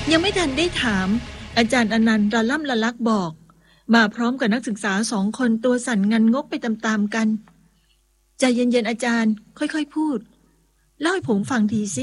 ยังไม่ทันได้ถามอาจารย์อนันต์ระล่ำละลักบอกมาพร้อมกับนักศึกษา2 คนตัวสั่นงันงกไปตามๆกันใจเย็นๆอาจารย์ค่อยๆพูดเล่าให้ผมฟังทีสิ